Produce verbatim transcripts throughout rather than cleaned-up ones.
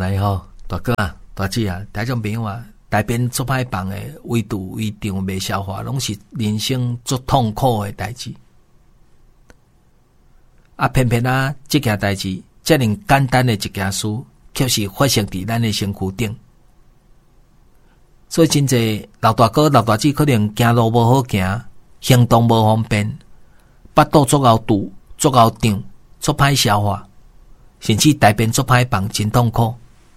来吼，大哥啊，大姐啊，大众朋友啊，大便做歹放的胃肚胃肠未消化，拢是人生最痛苦的代志。啊，偏偏啊，这件代志，这样简单的一件事，却是发生伫咱的身躯顶。所以真济老大哥、老大姐可能行路无好行，行动无方便，腹肚足够堵、足够胀、足歹消化，甚至大便足歹放，真痛苦。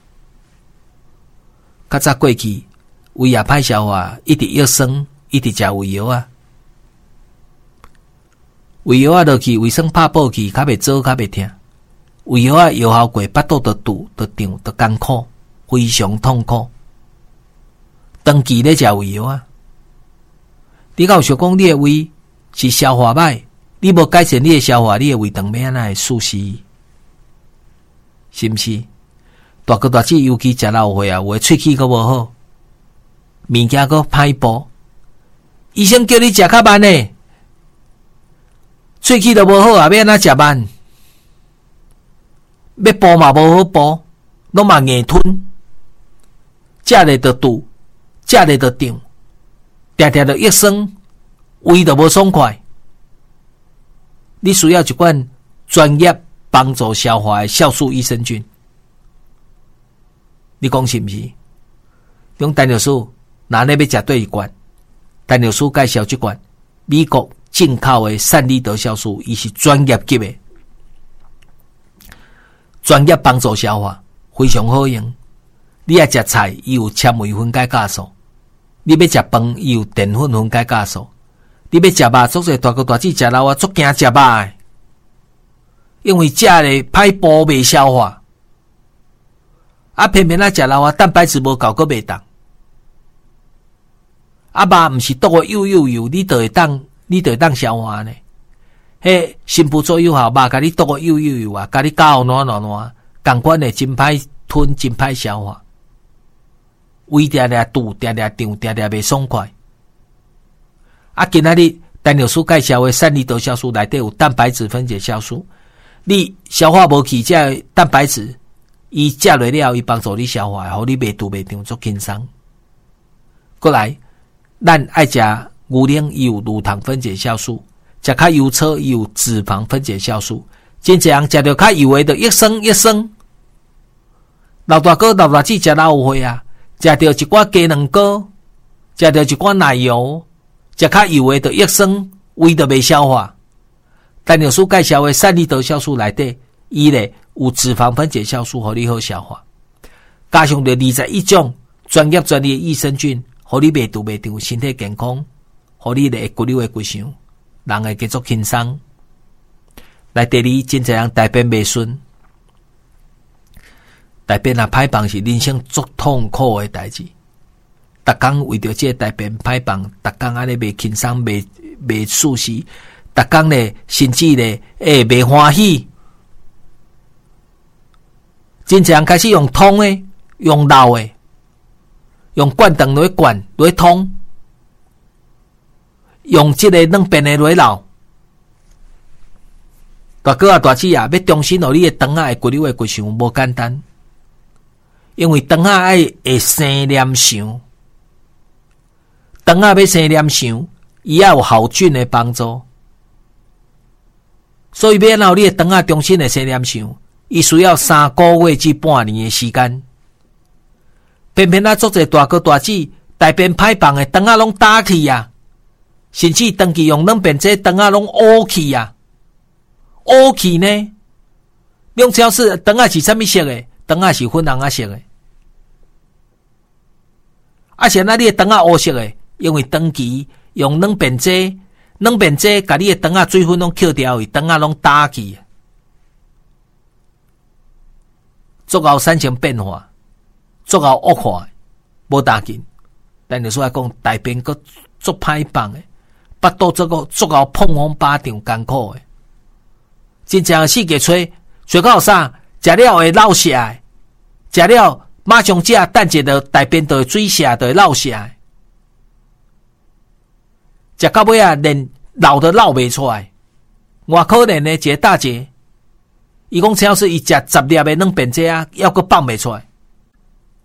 较早过去，胃也歹消化，一直药酸，一直食胃药啊。胃药啊落去，胃酸拍补去，较袂做，较袂疼。胃药啊药效过，腹肚就堵、就胀、就艰苦，非常痛苦。长期咧食胃药啊，你敢有想讲你的胃是消化歹？你无改善你的消化，你的胃肠要安怎会舒适？是毋是？大哥大姐，尤其食老岁啊，有诶喙齿阁无好，物件阁歹补，医生叫你食较慢诶，喙齿都无好啊，要安怎食慢？要补嘛无好补，拢嘛硬吞，食咧就堵。食咧就胀，定定就益酸，胃就无爽快。你需要一款专业帮助消化的酵素益生菌。你讲是毋是？用陈老师，若你要食对一罐，陈老师介绍这罐美国进口的善利德酵素，伊是专业级的，专业帮助消化，非常好用。你爱食菜，伊有纤维分解酵素；你要食饭，伊有淀粉分解酵素；你要食肉，做者大哥大姐食肉啊，足惊食肉的，因为食咧歹补未消化，啊偏偏啊食肉啊，蛋白质无够，阁袂当。啊肉毋是剁个幼幼幼，你就会当，你就会当消化呢。迄新妇做有效，肉甲你剁个幼幼幼啊，甲你搞烂烂烂，共款的真歹吞，真歹消化。胃定定肚定定胀定定袂爽快。啊，今仔日陈老师介绍的善利德酵素内底有蛋白质分解酵素，你消化无去，这蛋白质伊食落了，伊帮助你消化，互你袂肚袂胀，足轻松。过来，咱爱食牛奶，伊有乳糖分解酵素；食较油炒，伊有脂肪分解酵素。真侪人食着较油的，就益酸益酸。老大哥老大姐食老有岁啊。食到一寡鸡卵糕，食到一寡奶油，食较油的就益酸，胃就袂消化。陈老师介绍的善利德酵素内底，伊咧有脂肪分解酵素，互你好消化，加上着二十一种专业专利的益生菌，互你袂肚袂胀，身体健康，互你咧会骨溜会骨相，人会继续轻松。来第二，真侪人大便袂顺。大便啊，歹放是人生足痛苦的代志。逐工为着这大便歹放，逐工安尼袂轻松，袂袂舒适，逐工咧甚至咧诶袂欢喜。真侪人开始用通的，用闹的，用灌肠落去灌落去通，用这个软便的落去闹。大哥啊，大姐啊，要重新互你的肠啊，会骨溜会骨相，无简单。因为肠啊爱会生黏相，肠啊要生黏相，伊也有好菌的帮助，所以要让你的肠啊重新的生黏相，伊需要三个月至半年的时间。偏偏啊，做者大哥大姐大便歹放的肠啊，拢打去啊，甚至长期用软便这肠啊，拢乌去啊，乌去呢？两超市肠啊是啥物色的？肠啊是粉红啊色的，啊是那你的肠啊乌色的，因为长期用软便剂，软便剂把你的肠啊水分拢扣掉，伊肠啊拢打去，足够产生变化，足够恶化，无打紧。但就说来讲，大便个足歹放的，腹肚足够足够碰风巴掌艰苦的，真正四季吹吹到啥？食了会落下，食了马上食，等一下大便就会水下，就会落下。食到尾啊，连流都流袂出来。偌可怜的一个大姐，伊讲超市伊食十粒的软便剂啊，还阁放袂出来。